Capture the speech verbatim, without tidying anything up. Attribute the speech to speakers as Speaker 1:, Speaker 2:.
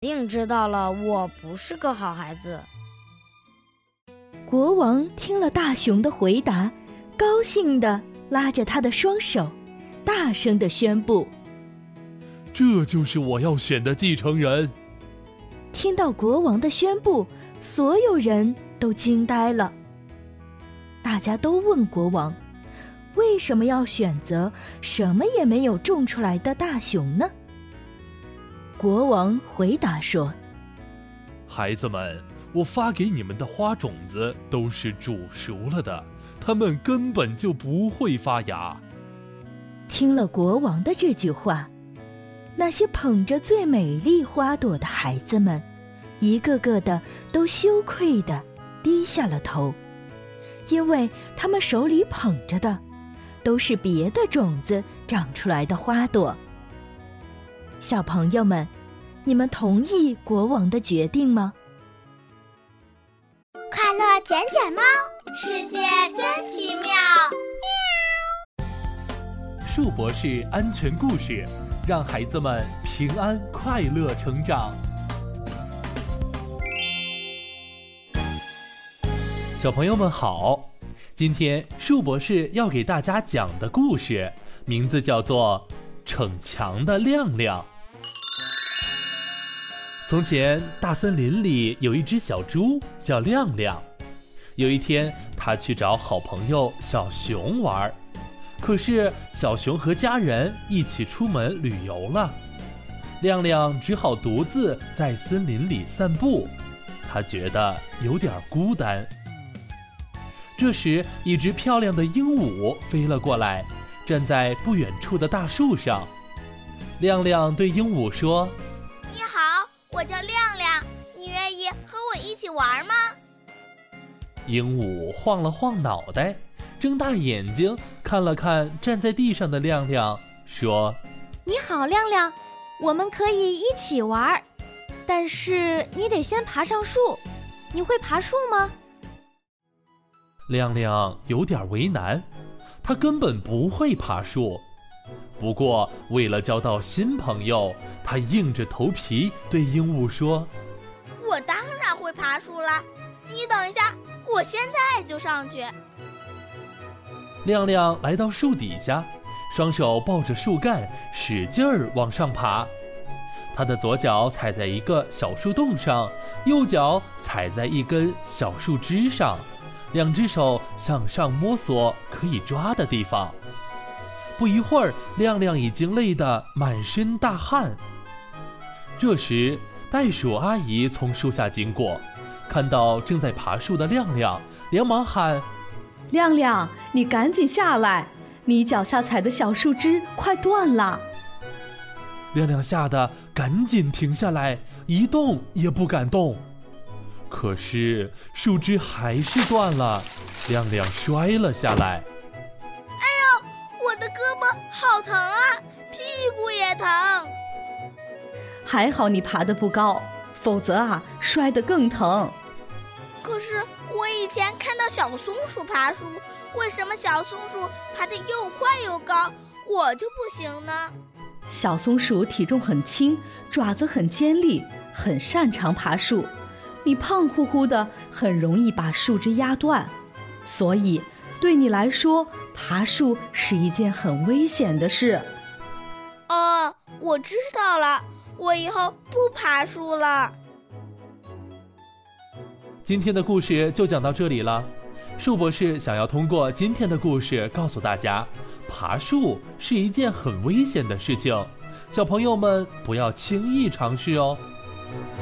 Speaker 1: 定知道了我不是个好孩子。
Speaker 2: 国王听了大熊的回答，高兴地拉着他的双手，大声地宣布：
Speaker 3: 这就是我要选的继承人。
Speaker 2: 听到国王的宣布，所有人都惊呆了。大家都问国王，为什么要选择什么也没有种出来的大熊呢？国王回答说：
Speaker 3: 孩子们，我发给你们的花种子都是煮熟了的，它们根本就不会发芽。
Speaker 2: 听了国王的这句话，那些捧着最美丽花朵的孩子们，一个个的都羞愧地低下了头，因为他们手里捧着的都是别的种子长出来的花朵。小朋友们，你们同意国王的决定吗？
Speaker 4: 快乐捡捡猫，世界真奇妙。
Speaker 3: 树博士安全故事，让孩子们平安快乐成长。小朋友们好，今天树博士要给大家讲的故事名字叫做《逞强的亮亮》。从前，大森林里有一只小猪叫亮亮。有一天，他去找好朋友小熊玩，可是小熊和家人一起出门旅游了，亮亮只好独自在森林里散步，他觉得有点孤单。这时，一只漂亮的鹦鹉飞了过来，站在不远处的大树上。亮亮对鹦鹉说：
Speaker 4: 你好，我叫亮亮，你愿意和我一起玩吗？
Speaker 3: 鹦鹉晃了晃脑袋，睁大眼睛看了看站在地上的亮亮，说：
Speaker 5: 你好，亮亮，我们可以一起玩，但是你得先爬上树。你会爬树吗？
Speaker 3: 亮亮有点为难，他根本不会爬树。不过为了交到新朋友，他硬着头皮对鹦鹉说：
Speaker 4: 我当然会爬树了，你等一下，我现在就上去。
Speaker 3: 亮亮来到树底下，双手抱着树干，使劲儿往上爬。他的左脚踩在一个小树洞上，右脚踩在一根小树枝上，两只手向上摸索可以抓的地方。不一会儿，亮亮已经累得满身大汗。这时，袋鼠阿姨从树下经过，看到正在爬树的亮亮，连忙喊：
Speaker 6: 亮亮，你赶紧下来，你脚下踩的小树枝快断了。
Speaker 3: 亮亮吓得赶紧停下来，一动也不敢动。可是树枝还是断了，亮亮摔了下来。
Speaker 4: 哎呦，我的胳膊好疼啊，屁股也疼。
Speaker 6: 还好你爬得不高，否则啊，摔得更疼。
Speaker 4: 可是我以前看到小松鼠爬树，为什么小松鼠爬得又快又高，我就不行呢？
Speaker 6: 小松鼠体重很轻，爪子很尖利，很擅长爬树。你胖乎乎的，很容易把树枝压断，所以对你来说，爬树是一件很危险的事。
Speaker 4: 哦，我知道了，我以后不爬树了。
Speaker 3: 今天的故事就讲到这里了。树博士想要通过今天的故事告诉大家，爬树是一件很危险的事情，小朋友们不要轻易尝试哦。